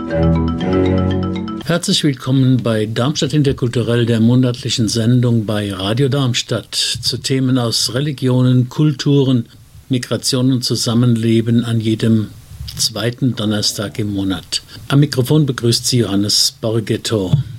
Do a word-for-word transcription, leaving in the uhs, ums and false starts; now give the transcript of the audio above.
Herzlich willkommen bei Darmstadt Interkulturell, der monatlichen Sendung bei Radio Darmstadt zu Themen aus Religionen, Kulturen, Migration und Zusammenleben an jedem zweiten Donnerstag im Monat. Am Mikrofon begrüßt Sie Johannes Borgetto.